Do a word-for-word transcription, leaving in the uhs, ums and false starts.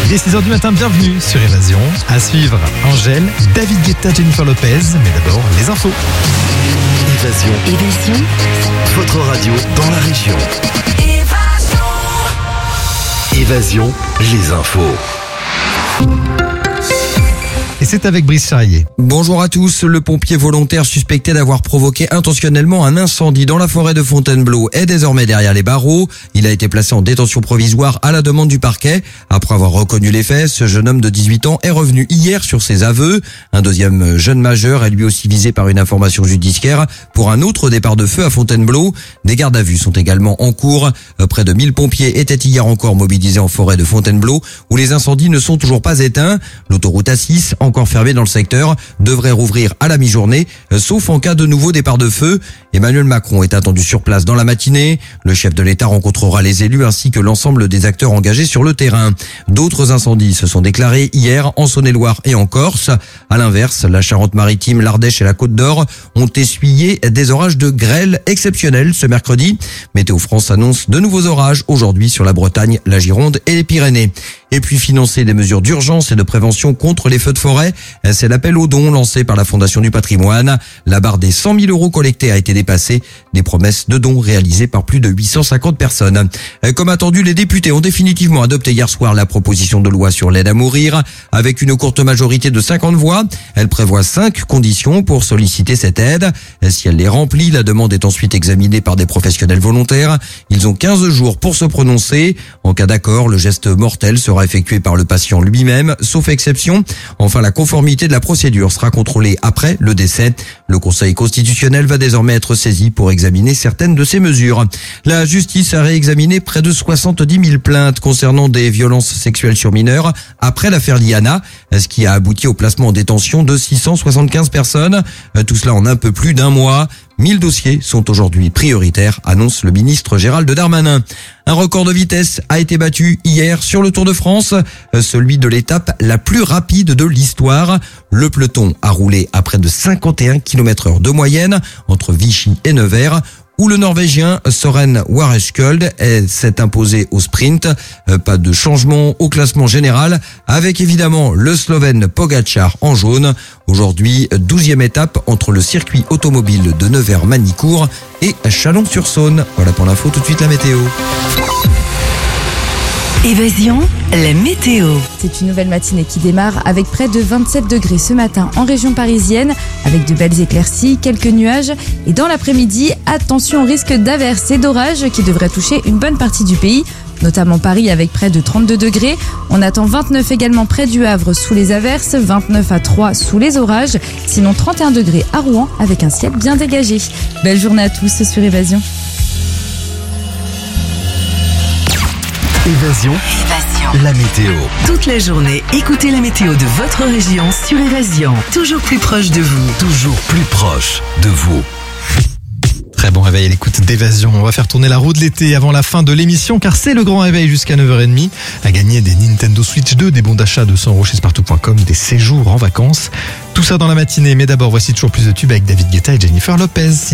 Il est six heures du matin, bienvenue sur Évasion. À suivre, Angèle, David Guetta, Jennifer Lopez. Mais d'abord, les infos. Évasion. Évasion. Votre radio dans la région. Évasion, les infos. Et c'est avec Brice Charrier. Bonjour à tous. Le pompier volontaire suspecté d'avoir provoqué intentionnellement un incendie dans la forêt de Fontainebleau est désormais derrière les barreaux. Il a été placé en détention provisoire à la demande du parquet. Après avoir reconnu les faits, ce jeune homme de dix-huit ans est revenu hier sur ses aveux. Un deuxième jeune majeur est lui aussi visé par une information judiciaire pour un autre départ de feu à Fontainebleau. Des gardes à vue sont également en cours. Près de mille pompiers étaient hier encore mobilisés en forêt de Fontainebleau où les incendies ne sont toujours pas éteints. L'autoroute A six, encore fermée dans le secteur, devrait rouvrir à la mi-journée, sauf en cas de nouveau départ de feu. Emmanuel Macron est attendu sur place dans la matinée. Le chef de l'État rencontrera les élus ainsi que l'ensemble des acteurs engagés sur le terrain. D'autres incendies se sont déclarés hier en Saône-et-Loire et en Corse. À l'inverse, la Charente-Maritime, l'Ardèche et la Côte d'Or ont essuyé des orages de grêle exceptionnels ce mercredi. Météo France annonce de nouveaux orages aujourd'hui sur la Bretagne, la Gironde et les Pyrénées. Et puis financer des mesures d'urgence et de prévention contre les feux de forêt, c'est l'appel aux dons lancé par la Fondation du Patrimoine. La barre des cent mille euros collectés a été dépassée. Des promesses de dons réalisées par plus de huit cent cinquante personnes. Comme attendu, les députés ont définitivement adopté hier soir la proposition de loi sur l'aide à mourir. Avec une courte majorité de cinquante voix, elle prévoit cinq conditions pour solliciter cette aide. Si elle les remplit, la demande est ensuite examinée par des professionnels volontaires. Ils ont quinze jours pour se prononcer. En cas d'accord, le geste mortel sera effectué par le patient lui-même, sauf exception. Enfin, la conformité de la procédure sera contrôlée après le décès. Le Conseil constitutionnel va désormais être saisi pour examiner certaines de ces mesures. La justice a réexaminé près de soixante-dix mille plaintes concernant des violences sexuelles sur mineurs après l'affaire Liana, ce qui a abouti au placement en détention de six cent soixante-quinze personnes. Tout cela en un peu plus d'un mois. mille dossiers sont aujourd'hui prioritaires, annonce le ministre Gérald Darmanin. Un record de vitesse a été battu hier sur le Tour de France, celui de l'étape la plus rapide de l'histoire. Le peloton a roulé à près de cinquante et un kilomètres heure de moyenne entre Vichy et Nevers, où le Norvégien Søren Wareskjold s'est imposé au sprint. Pas de changement au classement général, avec évidemment le Slovène Pogačar en jaune. Aujourd'hui, douzième étape entre le circuit automobile de Nevers-Manicourt et Chalon-sur-Saône. Voilà pour l'info, tout de suite la météo. Évasion, la météo. C'est une nouvelle matinée qui démarre avec près de vingt-sept degrés ce matin en région parisienne, avec de belles éclaircies, quelques nuages. Et dans l'après-midi, attention au risque d'averses et d'orages qui devraient toucher une bonne partie du pays, notamment Paris avec près de trente-deux degrés. On attend vingt-neuf également près du Havre sous les averses, vingt-neuf à Troyes sous les orages. Sinon trente et un degrés à Rouen avec un ciel bien dégagé. Belle journée à tous sur Évasion. Évasion, Évasion. la météo. Toute la journée, écoutez la météo de votre région sur Évasion. Toujours plus proche de vous. Toujours plus proche de vous. Très bon réveil à l'écoute d'Évasion. On va faire tourner la roue de l'été avant la fin de l'émission car c'est le grand réveil jusqu'à neuf heures trente. À gagner des Nintendo Switch deux, des bons d'achat de cent euros chez Spartou point com, des séjours en vacances. Tout ça dans la matinée. Mais d'abord, voici toujours plus de tubes avec David Guetta et Jennifer Lopez.